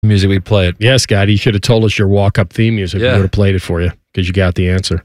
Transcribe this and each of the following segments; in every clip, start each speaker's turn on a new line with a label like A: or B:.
A: music, we'd play it.
B: Yeah, Scotty, you should have told us your walk-up theme music.
A: Yeah.
B: We would have played it for you because you got the answer.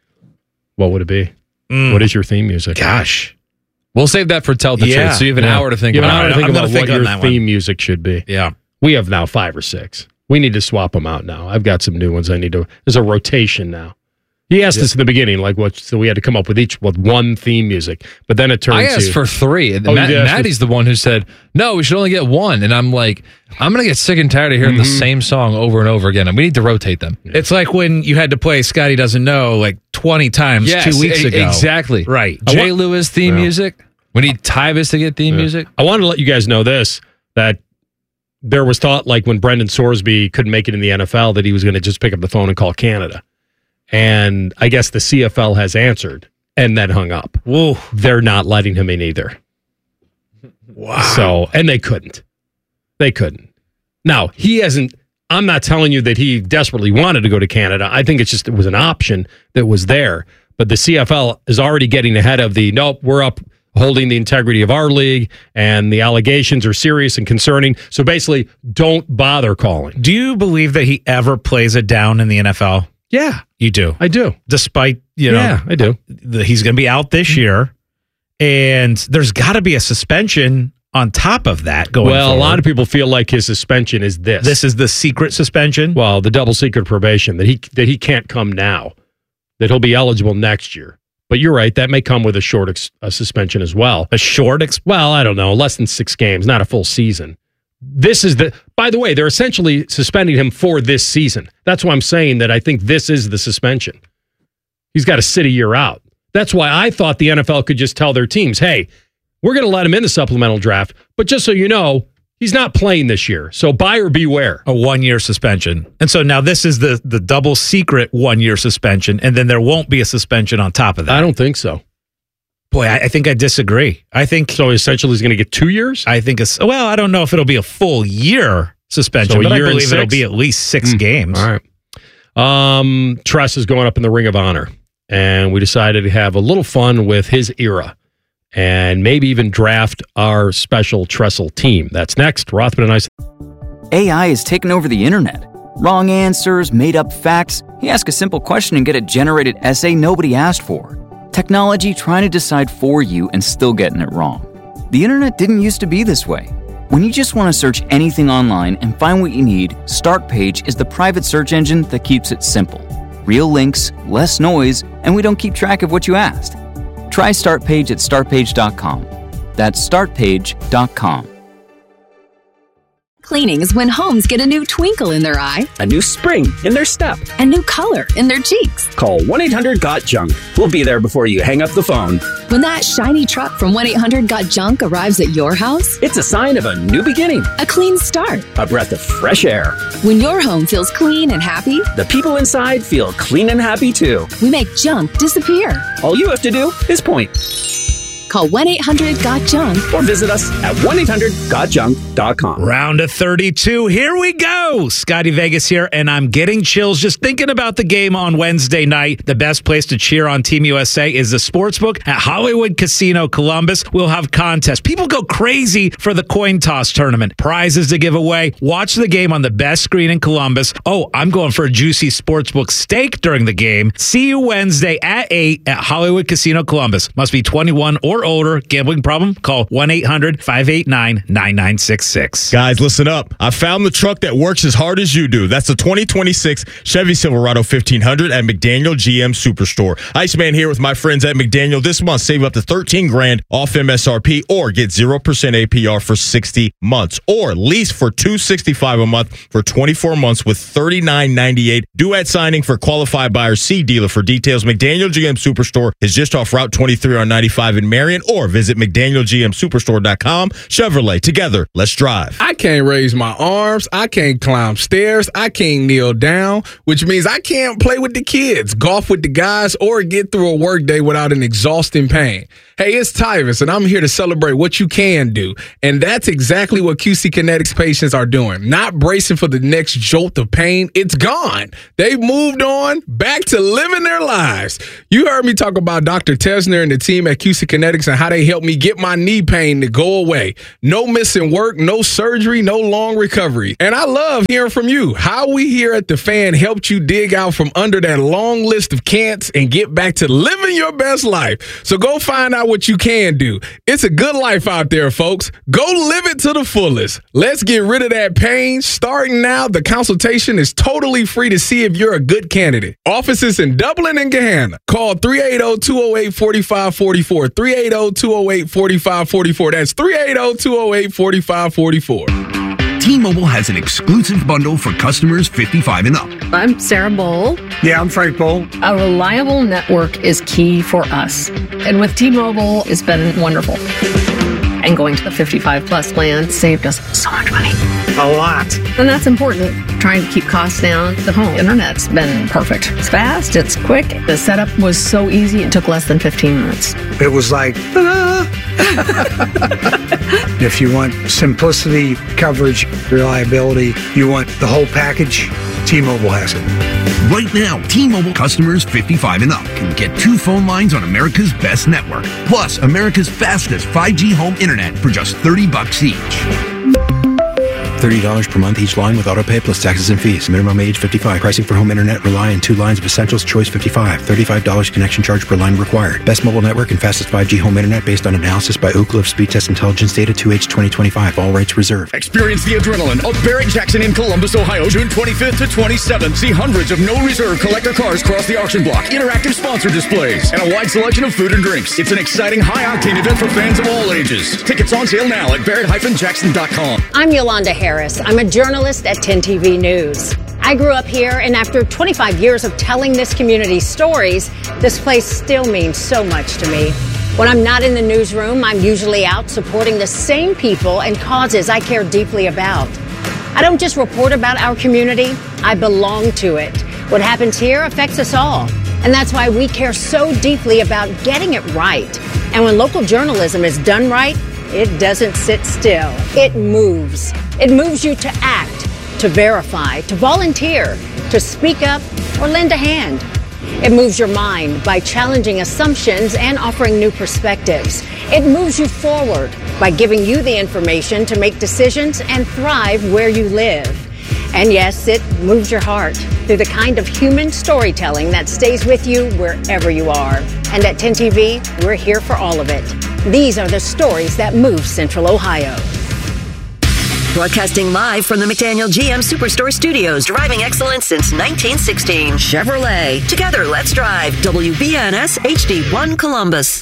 B: What would it be? What is your theme music?
C: Gosh.
A: We'll save that for Tell the Truth. So you have an hour to think
B: You have
A: about
B: an hour
A: it.
B: to think
C: I'm
B: about
C: gonna think
B: what
C: on
B: your
C: that one.
B: theme music should be.
C: Yeah.
B: We have now 5 or 6. We need to swap them out now. I've got some new ones I need to. There's a rotation now. He asked us in the beginning, so we had to come up with one theme music. But then it turned
A: I asked for 3. And Maddie's the one who said, no, we should only get 1. And I'm like, I'm going to get sick and tired of hearing the same song over and over again. And we need to rotate them.
C: It's like when you had to play Scotty Doesn't Know like 20 times 2 weeks ago.
A: Exactly.
C: Right.
A: J. Lewis theme music. We need Tyvis to get theme music.
B: I wanted to let you guys know this, that there was thought like when Brendan Sorsby couldn't make it in the NFL that he was going to just pick up the phone and call Canada. And I guess the CFL has answered and then hung up.
C: Whoa.
B: They're not letting him in either.
C: Wow.
B: So, and they couldn't. They couldn't. Now, he hasn't, I'm not telling you that he desperately wanted to go to Canada. I think it was an option that was there. But the CFL is already getting ahead of nope, we're up holding the integrity of our league, and the allegations are serious and concerning. So basically, don't bother calling.
C: Do you believe that he ever plays it down in the NFL?
B: Yeah,
C: You do.
B: I do.
C: Despite,
B: Yeah, I do.
C: he's going to be out this year, and there's got to be a suspension on top of that going
B: Well,
C: forward.
B: a lot of people feel like his suspension is this.
C: This is the secret suspension?
B: Well, the double secret probation, that he can't come now, that he'll be eligible next year. But you're right, that may come with a short suspension as well.
C: A short
B: Well, I don't know, less than 6 games, not a full season. This is by the way, they're essentially suspending him for this season. That's why I'm saying that I think this is the suspension. He's got to sit a year out. That's why I thought the NFL could just tell their teams, hey, we're going to let him in the supplemental draft, but just so you know, he's not playing this year. So buyer beware.
C: A 1-year suspension. And so now this is the double secret 1-year suspension, and then there won't be a suspension on top of that.
B: I don't think so.
C: Boy, I think I disagree. I think
B: So essentially he's going to get 2 years?
C: I don't know if it'll be a full year suspension,
B: So a
C: but
B: year
C: I
B: and
C: believe it'll
B: 6?
C: be at least 6 games.
B: All right. Tress is going up in the Ring of Honor, and we decided to have a little fun with his era and maybe even draft our special Tressel team. That's next. Rothman and I.
D: AI is taking over the internet. Wrong answers, made up facts. You ask a simple question and get a generated essay nobody asked for. Technology trying to decide for you and still getting it wrong. The internet didn't used to be this way. When you just want to search anything online and find what you need, Startpage is the private search engine that keeps it simple. Real links, less noise, and we don't keep track of what you asked. Try Startpage at startpage.com. That's startpage.com.
E: Cleaning is when homes get a new twinkle in their eye,
F: A new spring in their step.
E: a new color in their cheeks.
F: Call 1-800-GOT-JUNK. We'll be there before you hang up the phone.
E: When that shiny truck from 1-800-GOT-JUNK arrives at your house,
F: It's a sign of a new beginning,
E: a clean start.
F: a breath of fresh air.
E: When your home feels clean and happy,
F: The people inside feel clean and happy too.
E: we make junk disappear.
F: All you have to do is point
E: Call 1-800-GOT-JUNK.
F: or visit us at 1-800-GOTJUNK.com.
C: Round of 32. Here we go. Scotty Vegas here, and I'm getting chills just thinking about the game on Wednesday night. The best place to cheer on Team USA is the Sportsbook at Hollywood Casino Columbus. We'll have contests. People go crazy for the coin toss tournament. Prizes to give away. Watch the game on the best screen in Columbus. Oh, I'm going for a juicy Sportsbook steak during the game. See you Wednesday at 8 at Hollywood Casino Columbus. Must be 21 or older. Gambling problem? Call 1-800-589-9966.
G: Guys, listen up. I found the truck that works as hard as you do. That's the 2026 Chevy Silverado 1500 at McDaniel GM Superstore. Iceman here with my friends at McDaniel. This month, save up to $13,000 off MSRP or get 0% APR for 60 months or lease for $265 a month for 24 months with $39.98 due at signing for qualified buyers. See dealer for details. McDaniel GM Superstore is just off Route 23 on 95 in Marion, or visit McDanielGMSuperstore.com. Chevrolet, together, let's drive.
H: I can't raise my arms. I can't climb stairs. I can't kneel down, which means I can't play with the kids, golf with the guys, or get through a workday without an exhausting pain. Hey, it's Tyvis, and I'm here to celebrate what you can do. And that's exactly what QC Kinetics patients are doing. Not bracing for the next jolt of pain. It's gone. They've moved on back to living their lives. You heard me talk about Dr. Tesner and the team at QC Kinetics Orthopedics and how they helped me get my knee pain to go away. No missing work, no surgery, no long recovery. And I love hearing from you. How we here at The Fan helped you dig out from under that long list of can'ts and get back to living your best life. So go find out what you can do. It's a good life out there, folks. Go live it to the fullest. Let's get rid of that pain. Starting now, the consultation is totally free to see if you're a good candidate. Offices in Dublin and Gahanna. Call 380-208-4544. 380-208-4544. That's 380-208-4544.
I: T-Mobile has an exclusive bundle for customers 55 and up.
J: I'm Sarah Bowl.
K: Yeah, I'm Frank Bowl.
J: A reliable network is key for us. And with T-Mobile, it's been wonderful. And going to the 55 plus plan saved us so much money.
K: A lot.
J: And that's important. Trying to keep costs down. The home internet's been perfect. It's fast, it's quick. The setup was so easy, it took less than 15 minutes.
K: It was like, if you want simplicity, coverage, reliability, you want the whole package, T-Mobile has it.
I: Right now, T-Mobile customers 55 and up can get 2 phone lines on America's best network, plus America's fastest 5G home internet for just $30 each.
L: $30 per month each line with autopay plus taxes and fees. Minimum age 55. Pricing for home internet rely on 2 lines of Essentials Choice 55. $35 connection charge per line required. Best mobile network and fastest 5G home internet based on analysis by Ookla of Speed Test Intelligence data 2H 2025. All rights reserved.
M: Experience the adrenaline of Barrett-Jackson in Columbus, Ohio, June 25th to 27th. See hundreds of no reserve collector cars cross the auction block, interactive sponsor displays, and a wide selection of food and drinks. It's an exciting high-octane event for fans of all ages. Tickets on sale now at barrett-jackson.com.
N: I'm Yolanda Harris. I'm a journalist at 10 TV News. I grew up here, and after 25 years of telling this community's stories, this place still means so much to me. When I'm not in the newsroom, I'm usually out supporting the same people and causes I care deeply about. I don't just report about our community, I belong to it. What happens here affects us all, and that's why we care so deeply about getting it right. And when local journalism is done right, it doesn't sit still. It moves. It moves you to act, to verify, to volunteer, to speak up, or lend a hand. It moves your mind by challenging assumptions and offering new perspectives. It moves you forward by giving you the information to make decisions and thrive where you live. And yes, it moves your heart through the kind of human storytelling that stays with you wherever you are. And at 10 TV, we're here for all of it. These are the stories that move Central Ohio.
O: Broadcasting live from the McDaniel GM Superstore Studios. Driving excellence since 1916. Chevrolet. Together, let's drive. WBNS HD1 Columbus.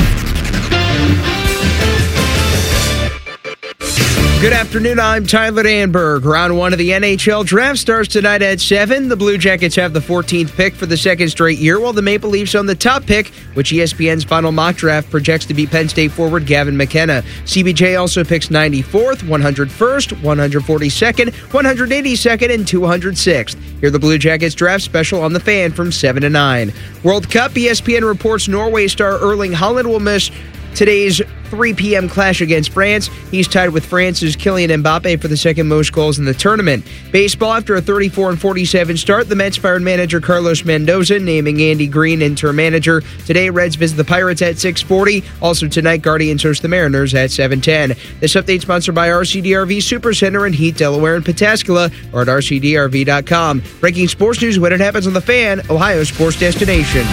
P: Good afternoon, I'm Tyler Danberg. Round 1 of the NHL draft starts tonight at 7. The Blue Jackets have the 14th pick for the second straight year, while the Maple Leafs own the top pick, which ESPN's final mock draft projects to be Penn State forward Gavin McKenna. CBJ also picks 94th, 101st, 142nd, 182nd, and 206th. Hear the Blue Jackets draft special on The Fan from 7 to 9. World Cup, ESPN reports Norway star Erling Haaland will miss today's 3 p.m. clash against France. He's tied with France's Kylian Mbappe for the second most goals in the tournament. Baseball, after a 34-47 start, the Mets fired manager Carlos Mendoza, naming Andy Green interim manager. Today, Reds visit the Pirates at 6:40. Also tonight, Guardians host the Mariners at 7:10. This update sponsored by RCDRV Supercenter in Heath, Delaware, and Pataskala, or at rcdrv.com. Breaking sports news when it happens on The Fan, Ohio's sports destination.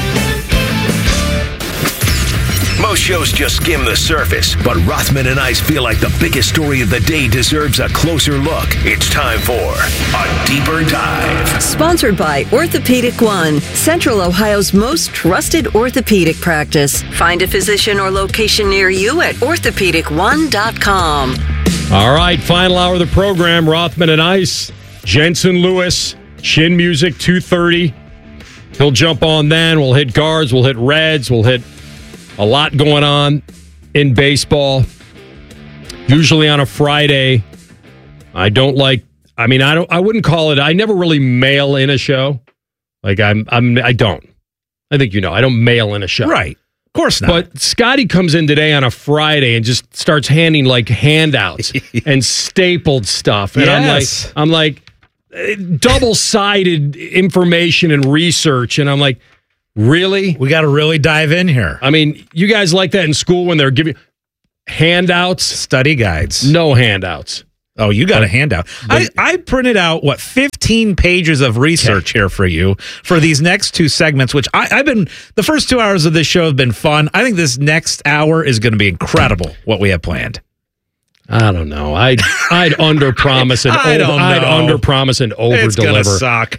Q: Most shows just skim the surface, but Rothman and Ice feel like the biggest story of the day deserves a closer look. It's time for A Deeper Dive.
O: Sponsored by Orthopedic One, Central Ohio's most trusted orthopedic practice. Find a physician or location near you at orthopedic1.com.
B: All right, final hour of the program, Rothman and Ice. Jensen Lewis, Chin Music, 2:30. He'll jump on then. We'll hit guards, we'll hit Reds, we'll hit a lot going on in baseball. Usually on a Friday. I wouldn't call it. I never really mail in a show. I don't. I think I don't mail in a show.
C: Right. Of course not.
B: But Scotty comes in today on a Friday and just starts handing like handouts and stapled stuff. And
C: yes.
B: I'm like double-sided information and research. And I'm like, Really?
C: We got to really dive in here.
B: I mean, you guys like that in school when they're giving handouts?
C: Study guides.
B: No handouts.
C: Oh, you got a handout. I printed out, 15 pages of research here for you for these next two segments, which the first 2 hours of this show have been fun. I think this next hour is going to be incredible, what we have planned.
B: I don't know. I'd underpromise and underpromise and overdeliver.
C: It's gonna suck.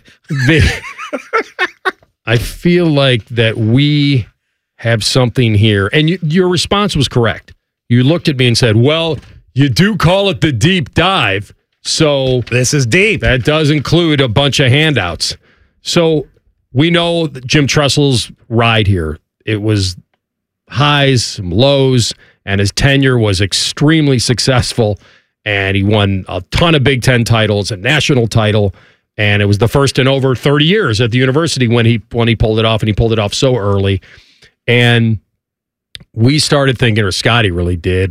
B: I feel like that we have something here. And your response was correct. You looked at me and said, well, you do call it the deep dive, so
C: this is deep.
B: That does include a bunch of handouts. So we know that Jim Tressel's ride here. It was highs, some lows, and his tenure was extremely successful, and he won a ton of Big Ten titles, a national title, and it was the first in over 30 years at the university when he pulled it off, and he pulled it off so early. And we started thinking, or Scotty really did,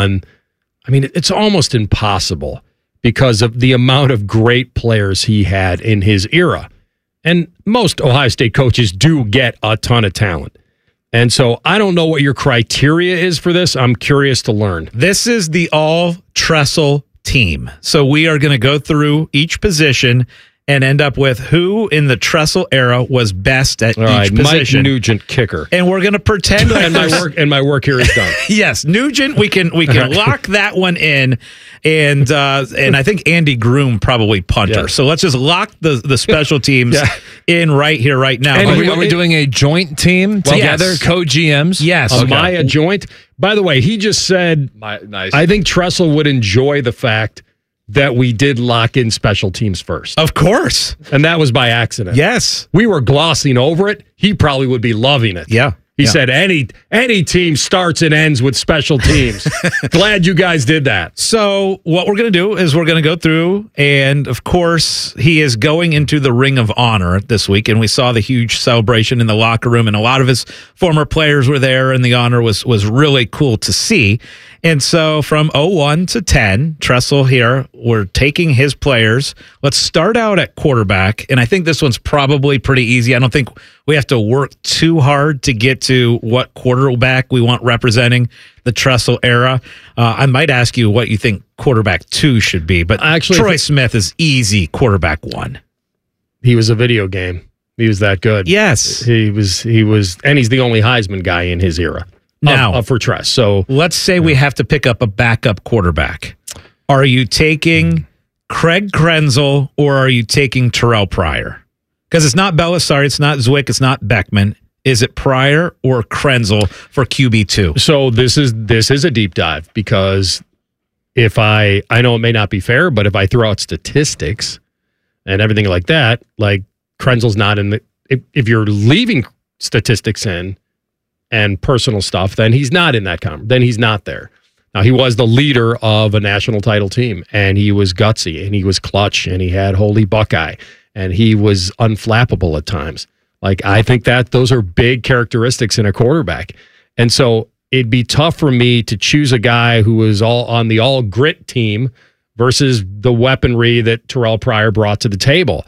B: it's almost impossible because of the amount of great players he had in his era. And most Ohio State coaches do get a ton of talent. And so I don't know what your criteria is for this. I'm curious to learn.
C: This is the all Tressel team. So we are going to go through each position and end up with who in the Tressel era was best at each position.
B: Mike Nugent, kicker.
C: And we're going to pretend like
B: my work here is done.
C: Yes, Nugent, we can lock that one in. And I think Andy Groom probably punter. Yes. So let's just lock the special teams in right here, right now.
A: And are we doing a joint team together,
C: yes.
A: co-GMs?
C: Yes.
B: Am I a joint? By the way, he just said,
A: nice.
B: I think Tressel would enjoy the fact that we did lock in special teams first.
C: Of course.
B: And that was by accident.
C: Yes.
B: We were glossing over it. He probably would be loving it.
C: Yeah.
B: He said any team starts and ends with special teams. Glad you guys did that.
C: So what we're going to do is we're going to go through, and of course, he is going into the Ring of Honor this week, and we saw the huge celebration in the locker room, and a lot of his former players were there, and the honor was really cool to see. And so from 01 to 10, Tressel here, we're taking his players. Let's start out at quarterback, and I think this one's probably pretty easy. I don't think we have to work too hard to get to what quarterback we want representing the Tressel era. I might ask you what you think quarterback 2 should be, but actually, Troy Smith is easy quarterback 1.
B: He was a video game. He was that good.
C: Yes.
B: He was, and he's the only Heisman guy in his era.
C: Now,
B: for Tress. So
C: let's say we have to pick up a backup quarterback. Are you taking Craig Krenzel or are you taking Terrell Pryor? Because it's not Belisari, it's not Zwick, it's not Beckman. Is it Pryor or Krenzel for QB2?
B: So this is a deep dive because if I know it may not be fair, but if I throw out statistics and everything like that, like Krenzel's not in the. If you're leaving statistics in and personal stuff, then he's not in that conference. Then he's not there. Now, he was the leader of a national title team, and he was gutsy, and he was clutch, and he had Holy Buckeye, and he was unflappable at times. Like, I think that those are big characteristics in a quarterback. And so it'd be tough for me to choose a guy who was all on the all grit team versus the weaponry that Terrell Pryor brought to the table.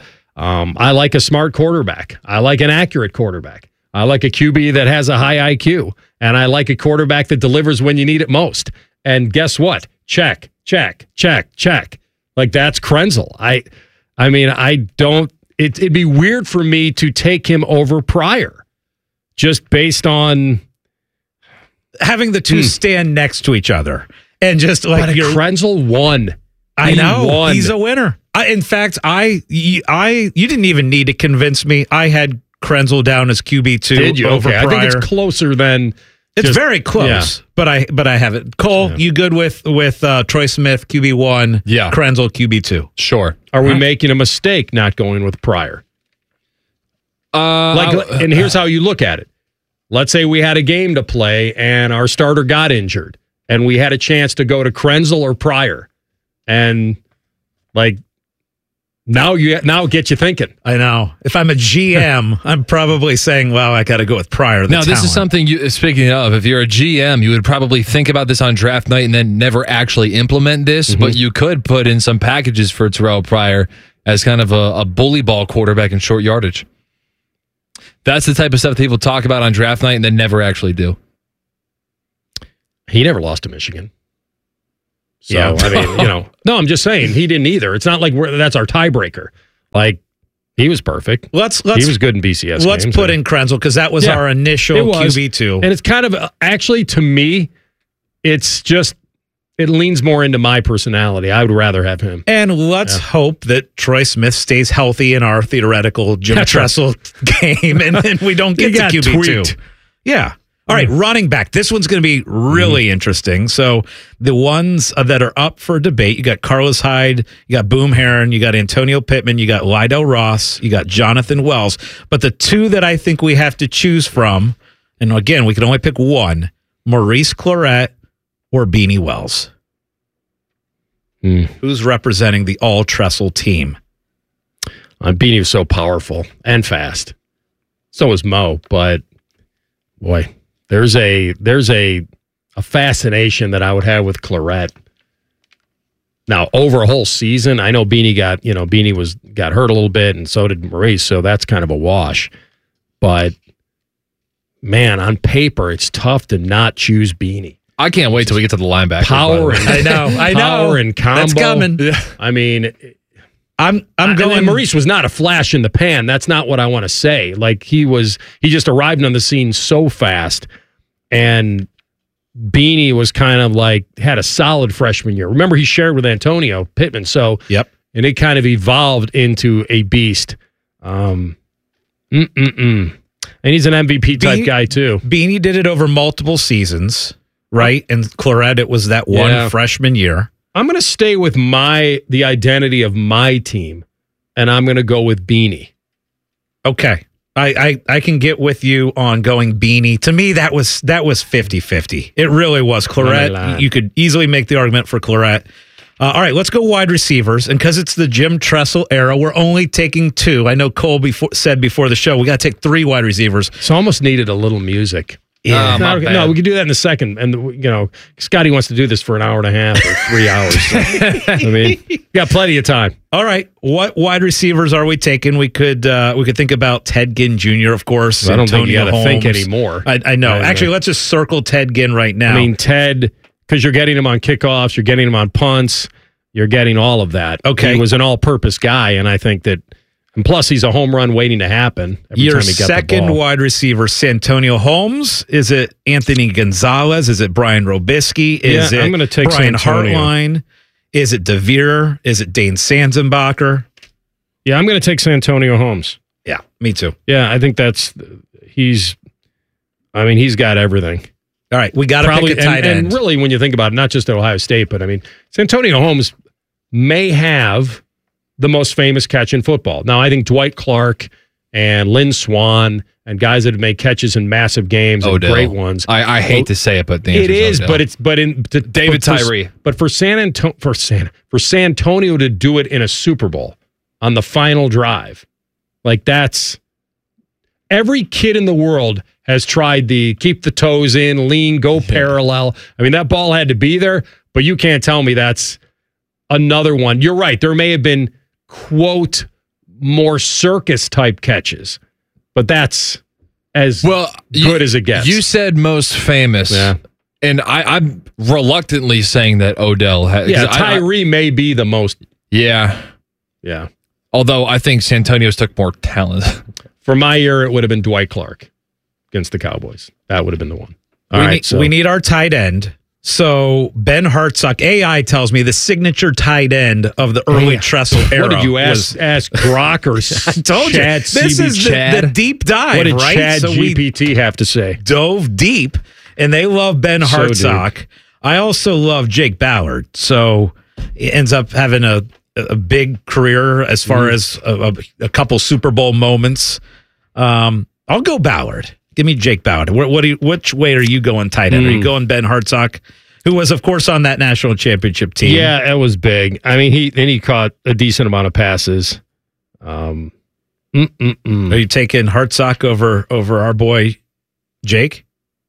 B: I like a smart quarterback. I like an accurate quarterback. I like a QB that has a high IQ, and I like a quarterback that delivers when you need it most. And guess what? Check, check, check, check. Like, that's Krenzel. I mean, I don't. It'd be weird for me to take him over Pryor, just based on
C: having the two stand next to each other and just like
B: Krenzel won.
C: I know he's a winner. In fact, you didn't even need to convince me. I had Krenzel down as QB2.
B: Did you?
C: Over
B: okay,
C: Pryor.
B: I think it's closer than.
C: It's very close, but I have it. Cole, you good with Troy Smith QB1?
B: Yeah,
C: Krenzel QB2.
B: Sure. Are we making a mistake not going with Pryor? And here's how you look at it. Let's say we had a game to play and our starter got injured, and we had a chance to go to Krenzel or Pryor, and like. Now it gets you thinking.
C: I know. If I'm a GM, I'm probably saying, well, I got to go with Pryor.
A: Now, this is something speaking of, if you're a GM, you would probably think about this on draft night and then never actually implement this, but you could put in some packages for Terrell Pryor as kind of a bully ball quarterback in short yardage. That's the type of stuff that people talk about on draft night and then never actually do.
B: He never lost to Michigan. So,
C: Yeah.
B: I mean, no, I'm just saying he didn't either. It's not like that's our tiebreaker. Like, he was perfect.
C: He
B: was good in BCS
C: Let's
B: games.
C: put in Krenzel because that was our initial QB2.
B: And it's kind of, actually, to me, it's just, it leans more into my personality. I would rather have him.
C: And let's hope that Troy Smith stays healthy in our theoretical Jim Tressel game, and then we don't get to QB2.
B: tweaked.
C: Yeah. All right, running back. This one's going to be really interesting. So the ones that are up for debate, you got Carlos Hyde, you got Boom Herron, you got Antonio Pittman, you got Lydell Ross, you got Jonathan Wells. But the two that I think we have to choose from, and again, we can only pick one, Maurice Clarett or Beanie Wells. Who's representing the all Tressel team?
B: Beanie was so powerful and fast. So was Mo, but boy, there's a fascination that I would have with Clarett. Now, over a whole season, I know Beanie got hurt a little bit, and so did Maurice, so that's kind of a wash. But man, on paper, it's tough to not choose Beanie.
A: I can't wait till we get to the linebacker.
B: Power,
C: I know.
B: Power and combo.
C: That's coming.
B: I mean,
C: I'm going.
B: And Maurice was not a flash in the pan. That's not what I want to say. Like he just arrived on the scene so fast, and Beanie was kind of like had a solid freshman year. Remember, he shared with Antonio Pittman. So
C: yep,
B: and it kind of evolved into a beast. And he's an MVP type guy too.
C: Beanie did it over multiple seasons, right? And Clarett, it was that one freshman year.
B: I'm going to stay with the identity of my team, and I'm going to go with Beanie.
C: Okay. I can get with you on going Beanie. To me, that was 50-50. It really was. Clarett, you could easily make the argument for Clarett. All right, let's go wide receivers. And because it's the Jim Tressel era, we're only taking two. I know Cole said before the show, we got to take 3 wide receivers.
B: So almost needed a little music.
C: Yeah,
B: no, we can do that in a second. And, Scotty wants to do this for an hour and a half or 3 hours. So, I mean, we got plenty of time.
C: All right. What wide receivers are we taking? We could think about Ted Ginn Jr., of course.
B: I don't think you got to
C: Holmes.
B: think anymore.
C: I know. Actually, let's just circle Ted Ginn right now.
B: I mean, Ted, because you're getting him on kickoffs, you're getting him on punts, you're getting all of that.
C: Okay.
B: He was an all-purpose guy, and I think that. And plus, he's a home run waiting to happen every
C: Your
B: time he got
C: second
B: the ball.
C: wide receiver, Santonio Holmes. Is it Anthony Gonzalez? Is it Brian Robisky? Is it
B: I'm gonna take
C: Brian
B: Santonio.
C: Hartline? Is it DeVere? Is it Dane Sanzenbacher?
B: Yeah, I'm going to take Santonio Holmes.
C: Yeah, me too.
B: Yeah, I think he's got everything.
C: All right, we got to pick a tight end.
B: And really, when you think about it, not just at Ohio State, but I mean, Santonio Holmes may have the most famous catch in football. Now, I think Dwight Clark and Lynn Swann and guys that have made catches in massive games and great ones.
A: I hate to say it, but the
B: it is.
A: Odell.
B: But
A: David Tyree.
B: But for Santonio to do it in a Super Bowl on the final drive, like that's every kid in the world has tried the keep the toes in, lean, go parallel. I mean, that ball had to be there, but you can't tell me that's another one. You're right. There may have been, quote, more circus type catches, but that's as good as it gets.
A: You said most famous.
B: Yeah.
A: And I'm reluctantly saying that Odell has.
B: Yeah, Tyree may be the most.
A: Yeah.
B: Yeah.
A: Although I think Santonio's took more talent.
B: For my year, it would have been Dwight Clark against the Cowboys. That would have been the one.
C: We need our tight end. So Ben Hartsock, AI tells me the signature tight end of the early Tressel era.
B: What did you ask Grok or
C: I told
B: Chad
C: you. This is the deep dive,
B: what did
C: right?
B: Chad GPT have to say?
C: Dove deep, and they love Ben Hartsock. I also love Jake Ballard. So he ends up having a big career as far as a couple Super Bowl moments. I'll go Ballard. Give me Jake Ballard. Which way are you going tight end? Are you going Ben Hartsock, who was, of course, on that national championship team?
B: Yeah, it was big. I mean, he caught a decent amount of passes. Are
C: you taking Hartsock over our boy Jake?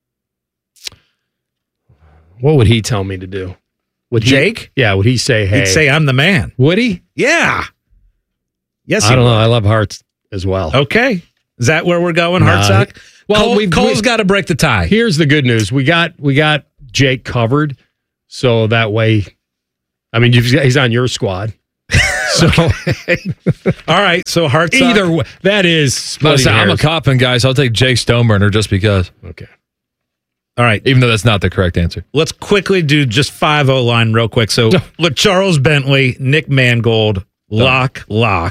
B: What would he tell me to do? Would
C: Jake?
B: Would he say, hey?
C: He'd say, I'm the man.
B: Would he?
C: Yeah. Yes,
B: I don't know. I love Harts as well.
C: Okay. Is that where we're going, Hartsock? Well, Cole's got to break the tie.
B: Here's the good news. We got Jake covered, so that way, I mean, he's on your squad. So,
C: all right. So Hartsock.
B: Either way, that is.
A: I'm a Coppin guy, so I'll take Jake Stoneburner just because.
B: Okay.
C: All right.
A: Even though that's not the correct answer.
C: Let's quickly do just 5 O-line real quick. So, look, Charles Bentley, Nick Mangold, Lock.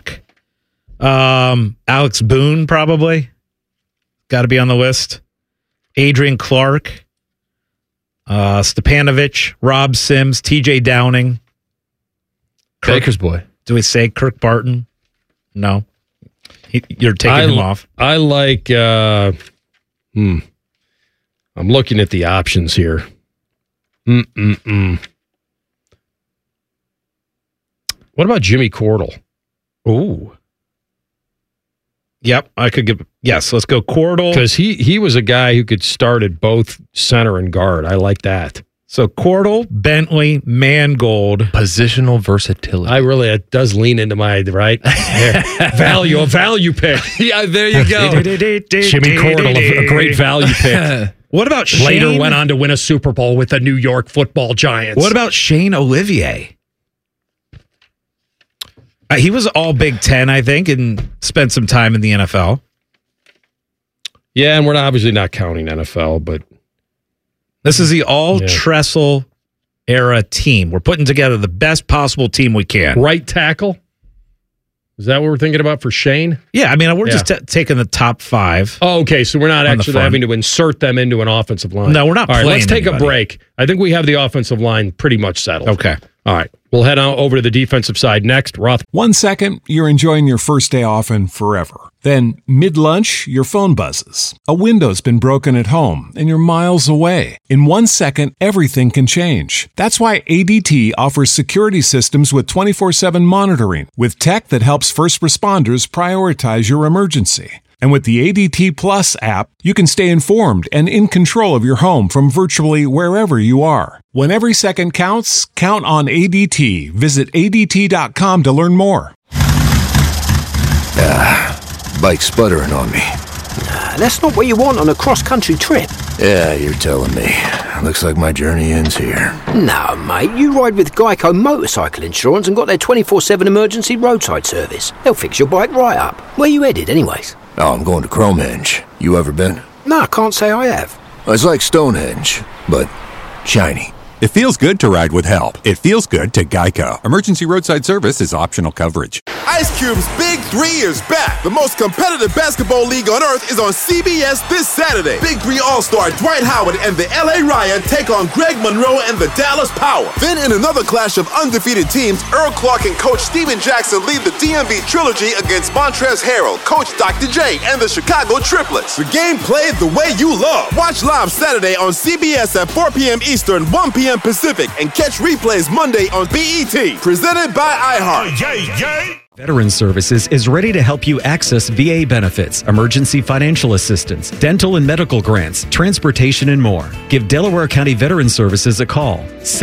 C: Alex Boone, probably. Got to be on the list. Adrian Clark. Stepanovich, Rob Sims, TJ Downing.
A: Baker's boy.
C: Do we say Kirk Barton? No. You're taking him off.
B: I like... I'm looking at the options here. What about Jimmy Cordell?
C: Ooh. Yep, I could give... Yes, let's go Cordell.
B: Because he was a guy who could start at both center and guard. I like that.
C: So Cordell, Bentley, Mangold.
A: Positional versatility.
B: It does lean into my, right? A value pick.
A: Yeah, there you go.
B: Jimmy Cordell, a great value pick.
C: What about
B: Later went on to win a Super Bowl with the New York Football Giants.
C: What about Shane Olivier? He was all Big Ten, I think, and spent some time in the NFL.
B: Yeah, and we're obviously not counting NFL, but...
C: This is the all-Tressel era team. We're putting together the best possible team we can.
B: Right tackle? Is that what we're thinking about for Shane?
C: Yeah, I mean, we're just taking the top 5.
B: Oh, okay, so we're not actually having to insert them into an offensive line.
C: No, we're not
B: playing.
C: All right,
B: let's take a break. I think we have the offensive line pretty much settled.
C: Okay.
B: All right. We'll head on over to the defensive side next. Roth.
R: 1 second, you're enjoying your first day off and forever. Then, mid-lunch, your phone buzzes. A window's been broken at home, and you're miles away. In 1 second, everything can change. That's why ADT offers security systems with 24/7 monitoring, with tech that helps first responders prioritize your emergency. And with the ADT Plus app, you can stay informed and in control of your home from virtually wherever you are. When every second counts, count on ADT. Visit ADT.com to learn more.
S: Bike sputtering on me.
T: That's not what you want on a cross-country trip.
S: Yeah, you're telling me. Looks like my journey ends here.
T: No, mate, you ride with Geico Motorcycle Insurance and got their 24/7 emergency roadside service. They'll fix your bike right up. Where you headed, anyways?
S: Oh, I'm going to Cromehenge. You ever been?
T: No, I can't say I have.
S: It's like Stonehenge, but shiny.
U: It feels good to ride with help. It feels good to Geico. Emergency roadside service is optional coverage.
V: Ice Cube's Big 3 is back. The most competitive basketball league on earth is on CBS this Saturday. Big 3 All-Star Dwight Howard and the LA Riot take on Greg Monroe and the Dallas Power. Then in another clash of undefeated teams, Earl Clark and Coach Steven Jackson lead the DMV Trilogy against Montrezl Harrell, Coach Dr. J, and the Chicago Triplets. The game played the way you love. Watch live Saturday on CBS at 4 p.m. Eastern, 1 p.m. Pacific, and catch replays Monday on BET. Presented by iHeart.
W: Veterans Services is ready to help you access VA benefits, emergency financial assistance, dental and medical grants, transportation, and more. Give Delaware County Veterans Services a call,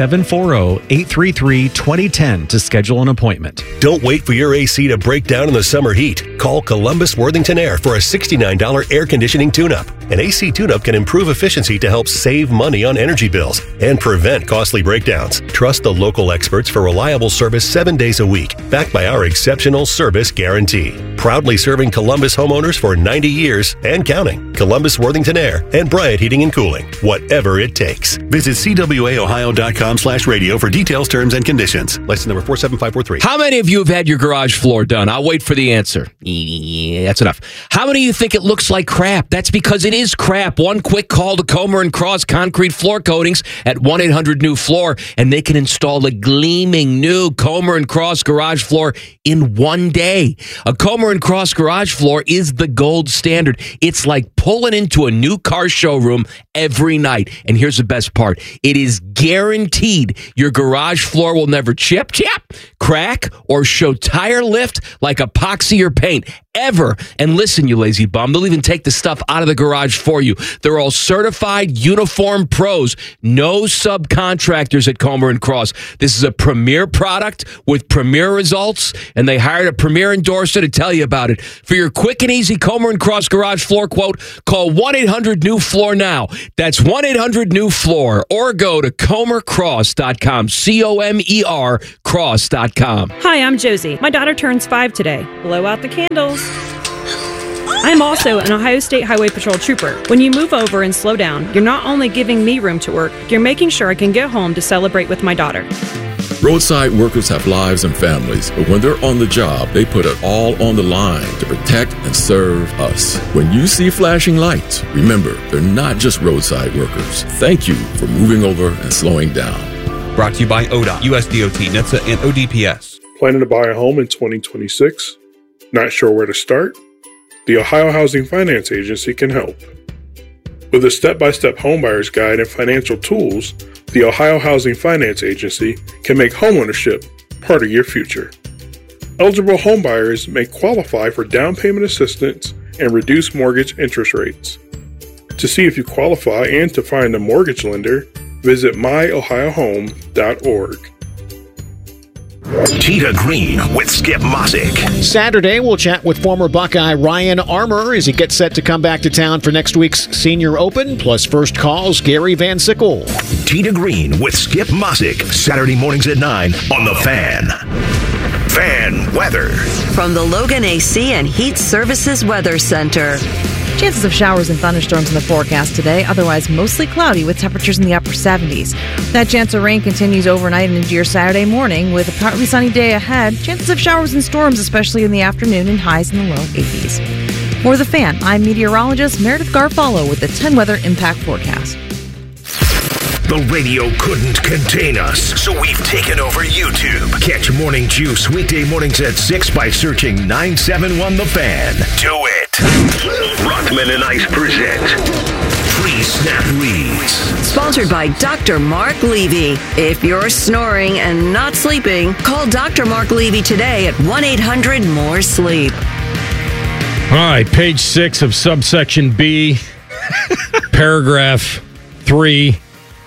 W: 740-833-2010 to schedule an appointment.
X: Don't wait for your AC to break down in the summer heat. Call Columbus Worthington Air for a $69 air conditioning tune-up. An AC tune-up can improve efficiency to help save money on energy bills and prevent costly breakdowns. Trust the local experts for reliable service 7 days a week, backed by our exceptional service guarantee. Proudly serving Columbus homeowners for 90 years and counting. Columbus Worthington Air and Bryant Heating and Cooling. Whatever it takes. Visit CWAOhio.com/radio for details, terms, and conditions. License number 47543.
Y: How many of you have had your garage floor done? I'll wait for the answer. Yeah, that's enough. How many of you think it looks like crap? That's because it is crap. One quick call to Comer and Cross Concrete Floor Coatings at 1-800-NEW-FLOOR, and they can install a gleaming new Comer and Cross garage floor in 1 day. A Comer and Cross garage floor is the gold standard. It's like pulling into a new car showroom every night. And here's the best part. It is guaranteed your garage floor will never chip, crack, or show tire lift like epoxy or paint. ever. And listen, you lazy bum, they'll even take the stuff out of the garage for you. They're all certified uniform pros. No subcontractors at Comer and Cross. This is a premier product with premier results, and they hired a premier endorser to tell you about it. For your quick and easy Comer and Cross garage floor quote, call 1-800-NEW-FLOOR now. That's 1-800-NEW-FLOOR, or go to comercross.com, COMER cross.com.
D: Hi, I'm Josie. My daughter turns 5 today. Blow out the candles. I'm also an Ohio State Highway Patrol trooper. When you move over and slow down, you're not only giving me room to work, you're making sure I can get home to celebrate with my daughter.
E: Roadside workers have lives and families, but when they're on the job, they put it all on the line to protect and serve us. When you see flashing lights, remember, they're not just roadside workers. Thank you for moving over and slowing down.
F: Brought to you by ODOT, USDOT, NHTSA, and ODPS.
G: Planning to buy a home in 2026? Not sure where to start? The Ohio Housing Finance Agency can help. With a step-by-step homebuyer's guide and financial tools, the Ohio Housing Finance Agency can make homeownership part of your future. Eligible homebuyers may qualify for down payment assistance and reduced mortgage interest rates. To see if you qualify and to find a mortgage lender, visit myohiohome.org.
Q: Tee to Green with Skip Mossick.
H: Saturday, we'll chat with former Buckeye Ryan Armour as he gets set to come back to town for next week's Senior Open, plus first calls, Gary Van Sickle.
Q: Tee to Green with Skip Mossick, Saturday mornings at 9 on The Fan. Fan weather.
O: From the Logan AC and Heat Services Weather Center.
Z: Chances of showers and thunderstorms in the forecast today, otherwise mostly cloudy with temperatures in the upper 70s. That chance of rain continues overnight and into your Saturday morning with a partly sunny day ahead. Chances of showers and storms, especially in the afternoon, and highs in the low 80s. For The Fan, I'm meteorologist Meredith Garfalo with the 10 Weather Impact Forecast.
Q: The radio couldn't contain us, so we've taken over YouTube. Catch Morning Juice weekday mornings at 6 by searching 971 The Fan. Do it. Rothman and Ice present Pre-Snap Reads.
O: Sponsored by Dr. Mark Levy. If you're snoring and not sleeping, call Dr. Mark Levy today at 1-800-MORE-SLEEP.
B: All right, page 6 of subsection B, paragraph 3.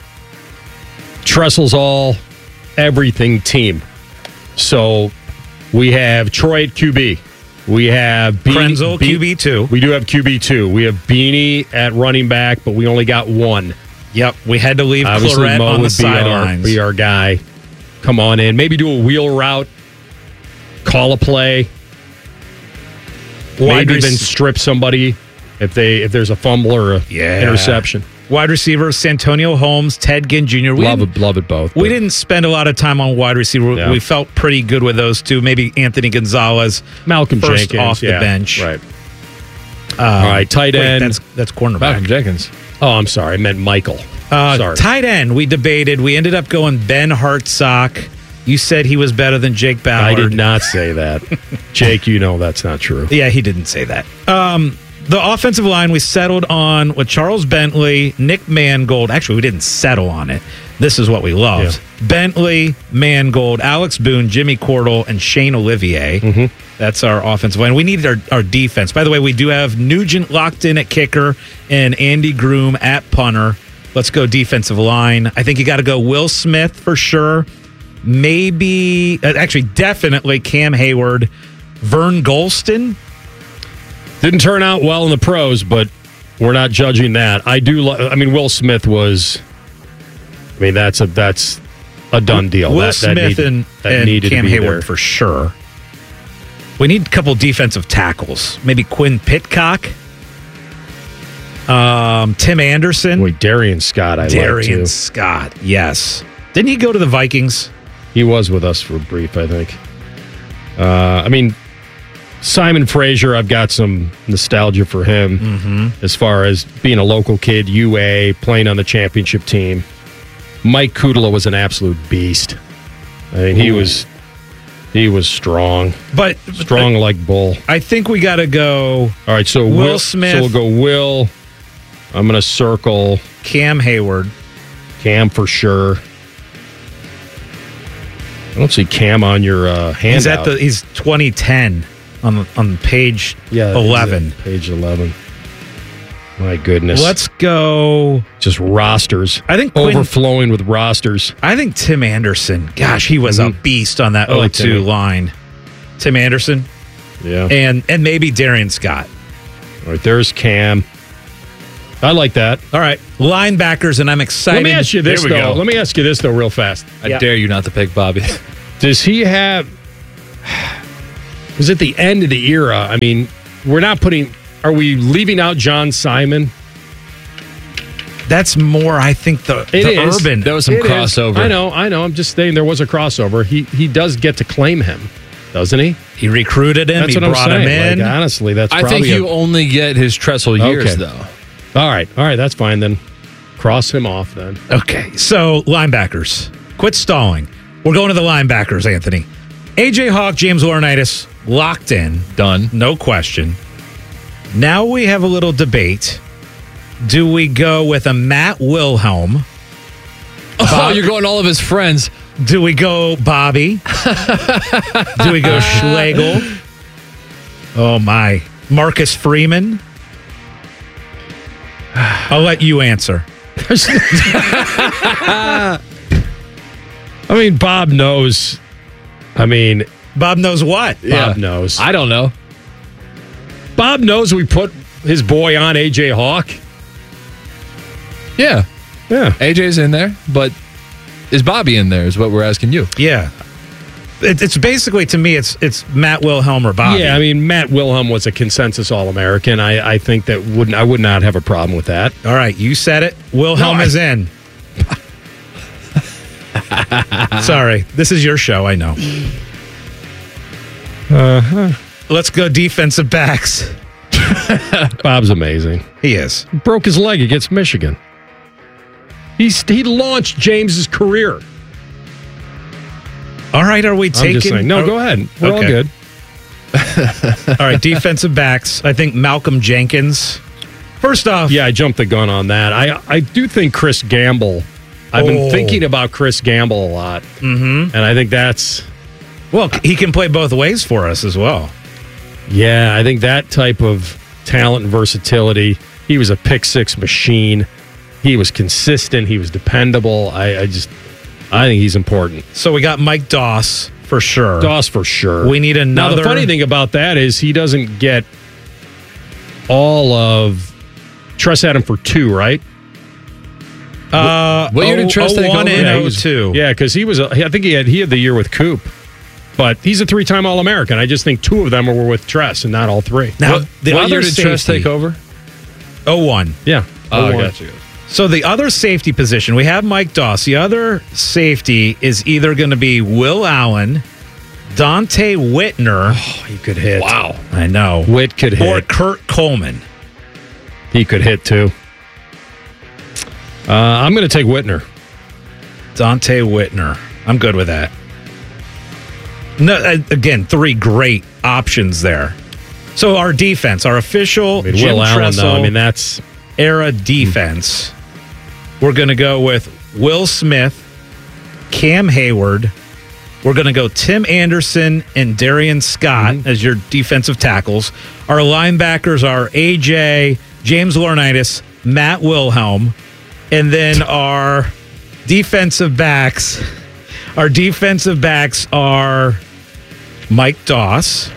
B: Trestle's all everything team. So we have Troy at QB. We have
C: Krenzel, QB2.
B: We do have QB2. We have Beanie at running back, but we only got one.
C: Yep, we had to leave
B: Obviously,
C: Claret
B: Mo
C: on the
B: would
C: sidelines.
B: Be our guy. Come on in. Maybe do a wheel route, call a play. Maybe even strip somebody if there's a fumble or a interception.
C: Wide receiver, Santonio Holmes, Ted Ginn Jr.
B: Love it both.
C: We didn't spend a lot of time on wide receiver.
B: Yeah.
C: We felt pretty good with those two. Maybe Anthony Gonzalez,
B: Malcolm
C: first
B: Jenkins
C: off the bench.
B: Right. All right, tight end.
C: That's cornerback.
A: Malcolm Jenkins.
B: Oh, I'm sorry. I meant Michael. Sorry.
C: Tight end, we debated. We ended up going Ben Hartsock. You said he was better than Jake Ballard.
B: I did not say that. Jake, you know that's not true.
C: Yeah, he didn't say that. The offensive line, we settled on with Charles Bentley, Nick Mangold. Actually, we didn't settle on it. This is what we loved. Yeah. Bentley, Mangold, Alex Boone, Jimmy Cordell, and Shane Olivier. Mm-hmm. That's our offensive line. We needed our defense. By the way, we do have Nugent locked in at kicker and Andy Groom at punter. Let's go defensive line. I think you got to go Will Smith for sure. Maybe, actually, definitely Cam Hayward, Vern Golston.
B: Didn't turn out well in the pros, but we're not judging that. Will Smith was. I mean, that's a done deal.
C: Will Smith and Cam Hayward for sure. We need a couple defensive tackles. Maybe Quinn Pitcock. Tim Anderson.
B: Wait, Darian Scott.
C: Darian Scott. Yes. Didn't he go to the Vikings?
B: He was with us for a brief, I think. Simon Frazier, I've got some nostalgia for him as far as being a local kid, UA, playing on the championship team. Mike Kudla was an absolute beast. I mean, he was strong.
C: But
B: strong like bull.
C: I think we got to go.
B: All right, so
C: Will Smith.
B: So we'll go Will. I'm going to circle
C: Cam Hayward.
B: Cam for sure. I don't see Cam on your handout.
C: He's 2010 on page
B: Yeah,
C: 11.
B: Page 11. My goodness.
C: Let's go.
B: Just rosters.
C: I think
B: overflowing with rosters.
C: I think Tim Anderson. Gosh, he was a beast on that
B: I like
C: 0-2
B: Timmy.
C: line. Tim Anderson.
B: Yeah.
C: And maybe Darian Scott.
B: All right, there's Cam. I like that.
C: All right. Linebackers, and I'm excited.
B: Let me ask you this,
C: Here we
B: though.
C: go.
B: Let me ask you this, though, real fast.
A: I dare you not to pick Bobby.
B: Does he have... Was it the end of the era? I mean, we're not putting... Are we leaving out John Simon?
C: That's more, I think, the urban.
A: There was some crossover.
B: I know. I'm just saying there was a crossover. He does get to claim him, doesn't he?
C: He recruited him.
B: That's
C: He
B: what I'm
C: brought him
B: saying.
C: in.
B: Like, honestly, that's
A: I
B: probably...
A: think you only get his Tressel years,
B: Okay.
A: though.
B: All right, that's fine then. Cross him off then.
C: Okay, so linebackers. Quit stalling. We're going to the linebackers, Anthony. A.J. Hawk, James Laurinaitis, locked in.
A: Done.
C: No question. Now we have a little debate. Do we go with a Matt Wilhelm?
A: Oh, you're going all of his friends.
C: Do we go Bobby? Do we go Schlegel? Oh, my. Marcus Freeman? I'll let you answer.
B: I mean, Bob knows.
C: Bob knows what?
B: Bob knows.
A: I don't know.
B: Bob knows we put his boy on A.J. Hawk.
A: Yeah.
B: Yeah.
A: AJ's in there, but is Bobby in there is what we're asking you.
C: Yeah. It's basically, to me, it's Matt Wilhelm or Bobby.
B: Yeah, I mean, Matt Wilhelm was a consensus All-American. I think that I would not have a problem with that.
C: All right, you said it. Wilhelm is in. Sorry, this is your show, I know. Let's go defensive backs.
B: Bob's amazing.
C: He is.
B: Broke his leg against Michigan. He launched James's career.
C: All right, are we taking...
B: I'm just saying. No, go ahead. We're all good.
C: All right, defensive backs. I think Malcolm Jenkins. First off...
B: Yeah, I jumped the gun on that. I do think Chris Gamble. I've been thinking about Chris Gamble a lot.
C: Mm-hmm.
B: And I think that's...
C: Well, he can play both ways for us as well.
B: Yeah, I think that type of talent and versatility. He was a pick-six machine. He was consistent. He was dependable. I think he's important.
C: So we got Mike Doss for sure.
B: Doss for sure.
C: We need another.
B: Now, the funny thing about that is he doesn't get all of... Tress had him for 2, right?
A: What year did Tress take
C: 01
A: over?
C: and 02.
B: Yeah, because he was... I think he had the year with Coop. But he's a 3-time All-American. I just think 2 of them were with Tress and not all 3.
C: Now,
A: what year did Tress take over?
C: 01.
B: Yeah.
A: Oh,
B: 01.
A: gotcha.
C: So the other safety position, we have Mike Doss. The other safety is either going to be Will Allen, Dante Whitner.
B: Oh, he could hit.
C: Wow. I know.
B: Whit could hit.
C: Or Kurt Coleman.
B: He could hit, too. I'm going to take Whitner.
C: Dante Whitner. I'm good with that. No, again, 3 great options there. So our defense, our official Jim
B: Will Allen,
C: Tressel
B: though, that's
C: era defense. We're going to go with Will Smith, Cam Hayward. We're going to go Tim Anderson and Darian Scott as your defensive tackles. Our linebackers are AJ, James Laurinaitis, Matt Wilhelm, and then our defensive backs. Our defensive backs are Mike Doss,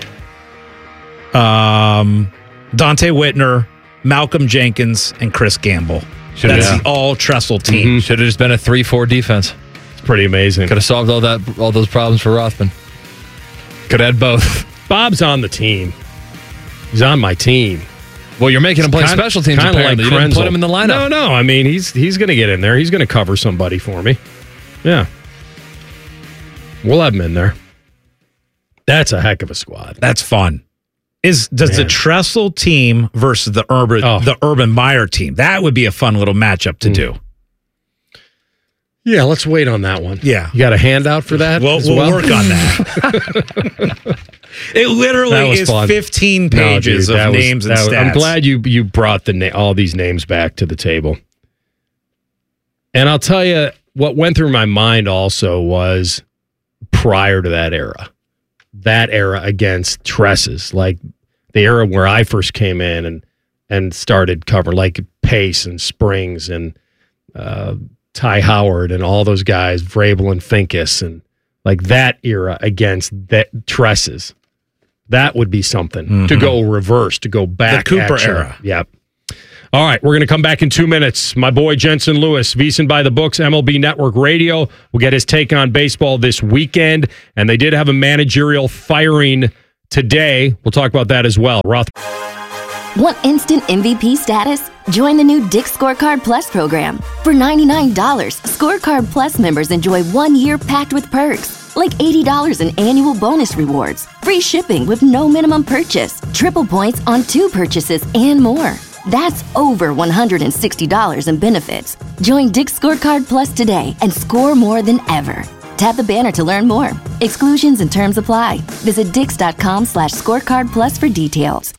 C: Dante Whitner, Malcolm Jenkins, and Chris Gamble. That's the all Tressel team.
A: Should have just been a 3-4 defense.
B: It's pretty amazing.
A: Could have solved all those problems for Rothman. Could have had both.
B: Bob's on the team. He's on my team.
A: Well, you're making him play special teams, apparently. You didn't put him in the lineup.
B: No. I mean, he's going to get in there. He's going to cover somebody for me. Yeah. We'll have him in there. That's a heck of a squad.
C: That's fun. Does the Tressel team versus the Urban Meyer team? That would be a fun little matchup to do.
B: Yeah, let's wait on that one.
C: Yeah.
B: You got a handout for that?
C: We'll work on that. It literally is
B: fun.
C: 15 pages of names and stats.
B: I'm glad you brought all these names back to the table. And I'll tell you, what went through my mind also was prior to that era. that era against Tresses, like the era where I first came in and started covering, like Pace and Springs and Ty Howard and all those guys, Vrabel and Finkus, and like that era against that Tresses. That would be something to go reverse, to go back.
C: The Cooper era.
B: Yep. All right, we're going to come back in 2 minutes. My boy Jensen Lewis, VSiN by the Books, MLB Network Radio. We'll get his take on baseball this weekend. And they did have a managerial firing today. We'll talk about that as well.
I: Want instant MVP status? Join the new Dick's Scorecard Plus program. For $99, Scorecard Plus members enjoy 1 year packed with perks, like $80 in annual bonus rewards, free shipping with no minimum purchase, triple points on 2 purchases, and more. That's over $160 in benefits. Join Dick's Scorecard Plus today and score more than ever. Tap the banner to learn more. Exclusions and terms apply. Visit dix.com/scorecard plus for details.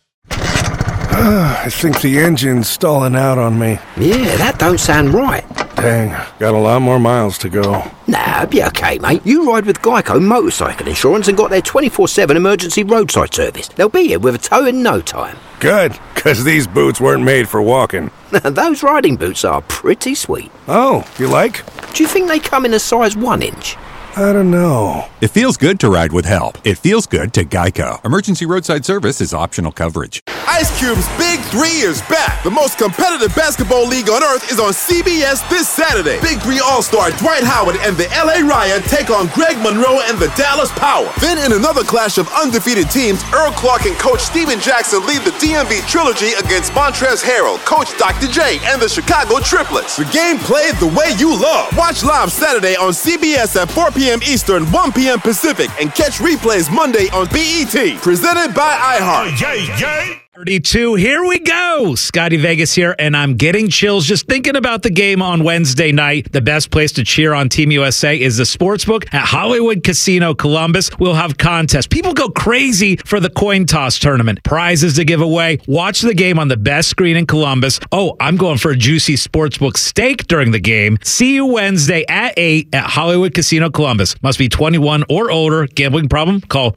J: I think the engine's stalling out on me.
T: Yeah, that don't sound right.
J: Dang, got a lot more miles to go.
T: Nah, be okay, mate. You ride with Geico Motorcycle Insurance and got their 24/7 emergency roadside service. They'll be here with a tow in no time.
J: Good, because these boots weren't made for walking.
T: Those riding boots are pretty sweet.
J: Oh, you like?
T: Do you think they come in a size 1 inch?
J: I don't know.
U: It feels good to ride with help. It feels good to Geico. Emergency roadside service is optional coverage.
V: Ice Cube's Big 3 is back. The most competitive basketball league on earth is on CBS this Saturday. Big 3 All-Star Dwight Howard and the LA Riot take on Greg Monroe and the Dallas Power. Then in another clash of undefeated teams, Earl Clark and Coach Steven Jackson lead the DMV Trilogy against Montrezl Harrell, Coach Dr. J, and the Chicago Triplets. The game played the way you love. Watch live Saturday on CBS at 4 p.m. Eastern, 1 p.m. Pacific, and catch replays Monday on BET. Presented by iHeart.
C: 32, here we go. Scotty Vegas here, and I'm getting chills just thinking about the game on Wednesday night. The best place to cheer on Team USA is the Sportsbook at Hollywood Casino Columbus. We'll have contests. People go crazy for the coin toss tournament. Prizes to give away. Watch the game on the best screen in Columbus. Oh, I'm going for a juicy Sportsbook steak during the game. See you Wednesday at 8 at Hollywood Casino Columbus. Must be 21 or older. Gambling problem? Call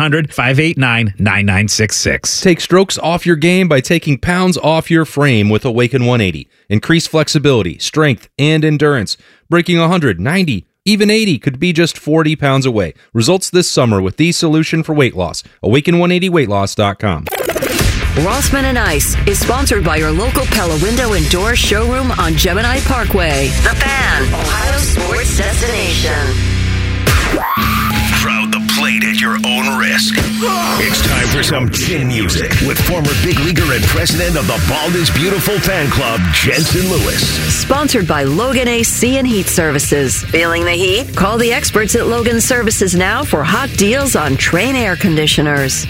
C: 1-800-589-9966.
F: Take strokes off your game by taking pounds off your frame with Awaken 180. Increase flexibility, strength, and endurance. Breaking 100, 90, even 80 could be just 40 pounds away. Results this summer with the solution for weight loss. Awaken180weightloss.com.
O: Rossman and Ice is sponsored by your local Pella Window and Door showroom on Gemini Parkway. The Fan, Ohio sports destination.
Q: Crowd the plate at your own risk. It's time for some chin music with former big leaguer and president of the Bald is Beautiful fan club, Jensen Lewis.
O: Sponsored by Logan AC and Heat Services. Feeling the heat? Call the experts at Logan Services now for hot deals on Train air conditioners.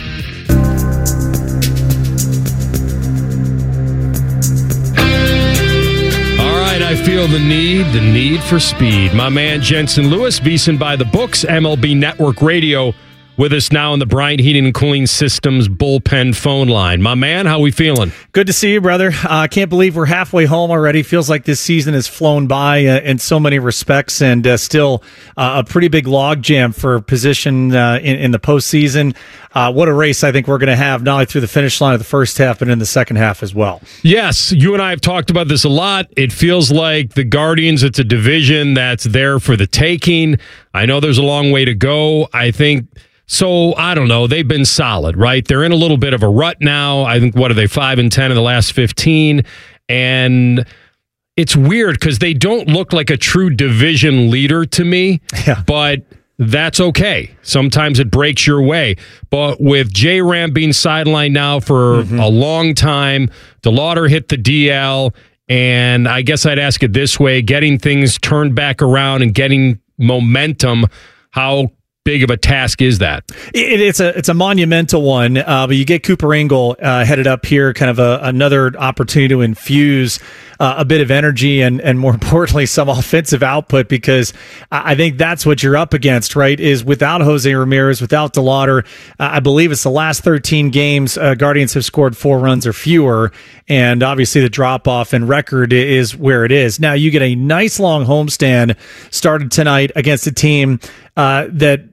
B: I feel the need for speed. My man Jensen Lewis, VSiN by the Books, MLB Network Radio, with us now on the Bryant Heating and Cooling Systems bullpen phone line. My man, how we feeling?
K: Good to see you, brother. I can't believe we're halfway home already. Feels like this season has flown by in so many respects, and still a pretty big logjam for position in the postseason. What a race I think we're going to have, not only through the finish line of the first half, but in the second half as well.
B: Yes, you and I have talked about this a lot. It feels like the Guardians, it's a division that's there for the taking. I know there's a long way to go. I think... So, I don't know. They've been solid, right? They're in a little bit of a rut now. I think, what are they, 5-10 in the last 15? And it's weird because they don't look like a true division leader to me, but that's okay. Sometimes it breaks your way. But with J-Ram being sidelined now for a long time, DeLauder hit the DL, and I guess I'd ask it this way, getting things turned back around and getting momentum, how big of a task is that?
K: It's a monumental one, but you get Cooper Engel headed up here, kind of another opportunity to infuse a bit of energy and more importantly, some offensive output, because I think that's what you're up against, right? Is without Jose Ramirez, without DeLauder, I believe it's the last 13 games, Guardians have scored 4 runs or fewer, and obviously the drop-off in record is where it is. Now, you get a nice long homestand started tonight against a team that